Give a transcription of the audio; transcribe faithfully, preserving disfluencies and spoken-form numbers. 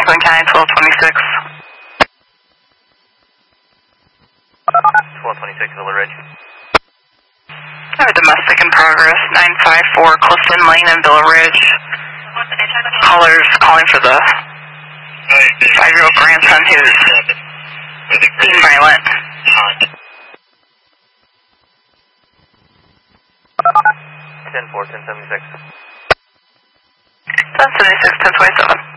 Franklin County, twelve twenty-six. twelve twenty-six, Villa Ridge. I have a domestic in progress, nine five four Clifton Lane in Villa Ridge. Callers calling for the five-year-old grandson who's being violent. ten four, ten seventy-six. ten seventy-six, ten twenty-seven.